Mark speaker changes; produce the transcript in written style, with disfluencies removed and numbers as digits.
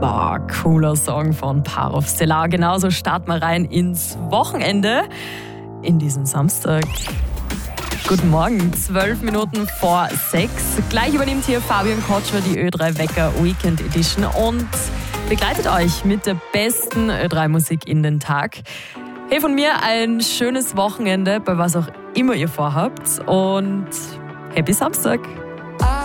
Speaker 1: Boah, cooler Song von Parov Stellar. Genauso starten wir rein ins Wochenende, in diesen Samstag. Guten Morgen, 12 Minuten vor 6. Gleich übernimmt hier Fabian Kotscher die Ö3 Wecker Weekend Edition und begleitet euch mit der besten Ö3-Musik in den Tag. Hey, von mir ein schönes Wochenende, bei was auch immer ihr vorhabt, und Happy Samstag!